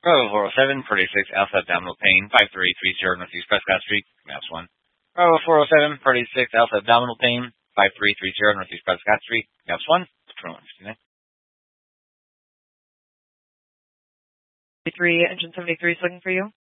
Bravo 407, 46 Alpha Abdominal Pain, 5330 Northeast Prescott Street, Maps 1. Bravo 407, 46 Alpha Abdominal Pain, 5330 Northeast Prescott Street, Maps 1. 3 Engine 73 is looking for you.